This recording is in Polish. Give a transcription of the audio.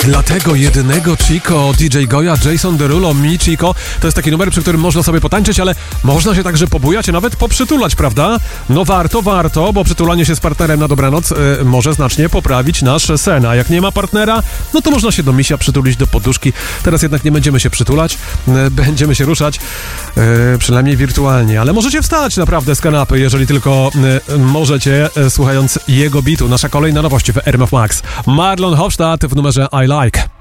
Dla tego jedynego Chico, DJ Goja, Jason Derulo, Mi Chico. To jest taki numer, przy którym można sobie potańczyć, ale można się także pobujać, a nawet poprzytulać, prawda? No warto, bo przytulanie się z partnerem na dobranoc może znacznie poprawić nasz sen. A jak nie ma partnera, no to można się do misia przytulić, do poduszki. Teraz jednak nie będziemy się przytulać, będziemy się ruszać, przynajmniej wirtualnie. Ale możecie wstać naprawdę z kanapy, jeżeli tylko możecie, słuchając jego bitu. Nasza kolejna nowość w RMF Max. Marlon Hofstadt w numerze I Like.